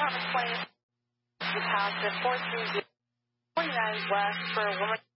Department 20, you passed at 430 49 West for a woman.